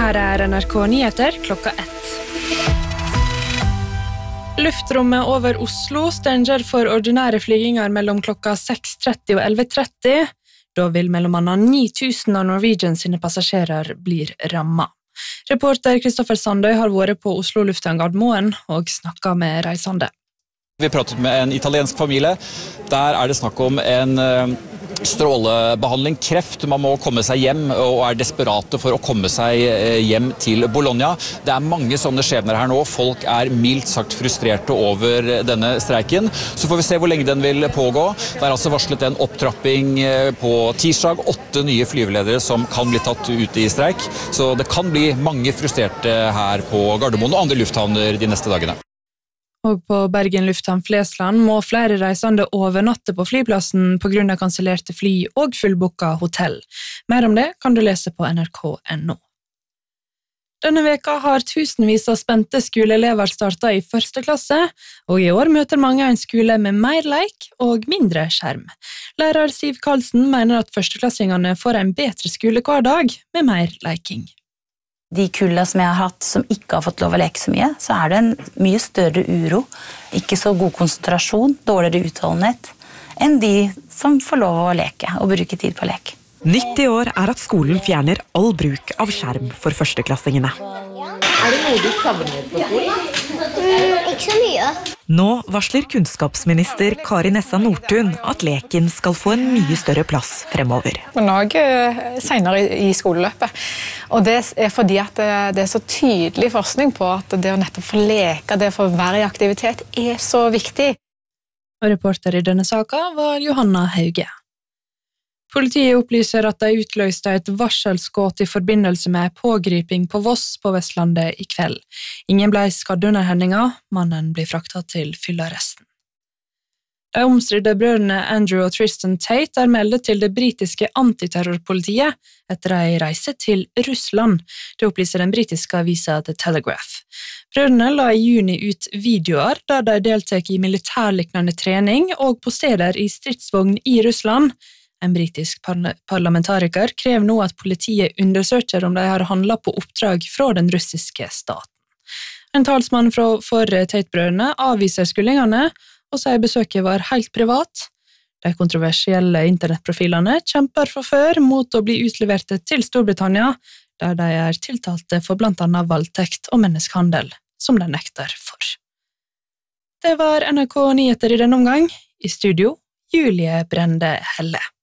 Her NRK Nyheter klokka 1. Luftrommet over Oslo stenger for ordinære flyginger mellom klokka 6:30 og 11:30. Da vil mellom annet 9000 av Norwegian sine passasjerer blir rammet. Reporter Kristoffer Sandøy har vært på Oslo lufthavn Gardermoen og snakket med reisende. Vi pratet med en italiensk familie. Der det snakk om en strålebehandling, kreft. Man må komme seg hjem og desperate for å komme seg hjem til Bologna. Det mange sånne skjebner her nå. Folk mildt sagt frustrerte over denne streiken. Så får vi se hvor lenge den vil pågå. Det altså varslet en opptrapping på tirsdag. 8 nye flyveledere som kan bli tatt ut i streik. Så det kan bli mange frustrerte her på Gardermoen og andre lufthavner de neste dagene. Og på Bergen lufthavn Flesland må flere reisende overnatte på flyplassen på grunn av kansellerte fly og fullbooka hotell. Mer om det kan du lese på nrk.no. Denne veka har tusenvis av spente skoleelever startet i første klasse, og i år møter mange en skole med mer leik og mindre skjerm. Lærer Siv Karlsen mener at førsteklassingene får en bedre skolehverdag med mer leiking. De kullene som jeg har hatt som ikke har fått lov å leke så mye, så det en mye større uro, ikke så god konsentrasjon, dårligere utholdenhet, enn de som får lov å leke og bruke tid på lek. 90 år at skolen fjerner all bruk av skjerm for førsteklassingene. Det noe du savner på skolen? Ikke så mye. Nå varsler kunnskapsminister Kari Nessa Nordtun at leken skal få en mye større plass fremover. Men også senere i skoleløpet. Og det fordi at det så tydelig forskning på at det å nettopp få leke, det å få være i aktivitet, så viktig. Og reporter i denne saken var Johanna Hauge. Politiet opplyser at de utløste et varselskudd i forbindelse med pågriping på Voss på Vestlandet i kveld. Ingen ble skadd under hendinga, mannen blir fraktet til fyllearresten. De omstridte brødrene Andrew og Tristan Tate meldet til det britiske antiterrorpolitiet etter en reise til Russland. Det opplyser den britiske avisa The Telegraph. Brødrene la i juni ut videoer der de deltok i militærliknende trening og posterer i stridsvogn i Russland. En britisk parlamentariker krever nå at politiet undersøker om de har handlet på oppdrag fra den russiske staten. En talsmann for Tate-brødrene avviser skuldingene og sier besøket var helt privat. De kontroversielle internettprofilene kjemper for før mot å bli utleverte til Storbritannia, der de tiltalte for blant annet voldtekt og menneskehandel, som de nekter for. Det var NRK Nyheter i denne omgang. I studio, Julie Brende Helle.